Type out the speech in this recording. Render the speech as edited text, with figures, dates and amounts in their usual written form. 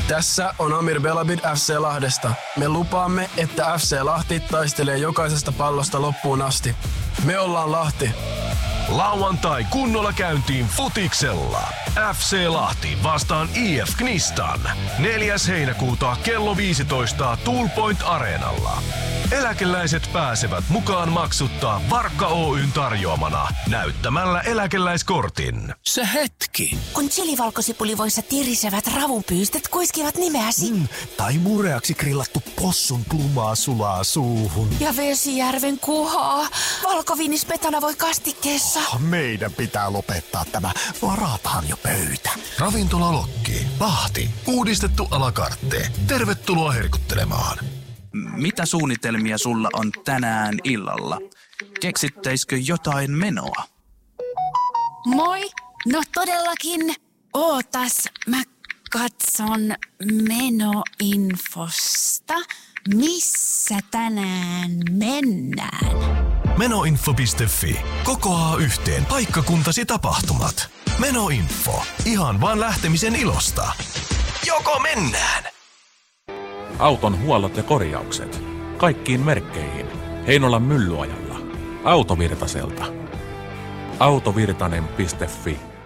Tässä on Amir Belabid FC Lahdesta. Me lupaamme, että FC Lahti taistelee jokaisesta pallosta loppuun asti. Me ollaan Lahti. Lauantai kunnolla käyntiin futiksella. FC Lahti vastaan IF Knistan. 4. heinäkuuta kello 15 Tool Point Areenalla. Eläkeläiset pääsevät mukaan maksuttaa Varkka Oyn tarjoamana näyttämällä eläkeläiskortin. Se hetki. Kun chilivalkosipulivoissa tirisevät ravunpyystet kuiskivat nimeäsi. Tai mureaksi grillattu possun plumaa sulaa suuhun. Ja Vesijärven kuhaa. Valkoviinispetana voi kastikkeessa. Meidän pitää lopettaa tämä. Varataan jo pöytä. Ravintola Lokki. Lahti. Uudistettu a la carte. Tervetuloa herkuttelemaan. Mitä suunnitelmia sulla on tänään illalla? Keksittäisikö jotain menoa? Moi! No todellakin. Ootas, mä katson menoinfosta. Missä tänään mennään? Menoinfo.fi. Kokoaa yhteen paikkakuntasi tapahtumat. Menoinfo. Ihan vaan lähtemisen ilosta. Joko mennään? Auton huollot ja korjaukset. Kaikkiin merkkeihin. Heinolan Myllyajalla. Autovirtaselta. Autovirtanen.fi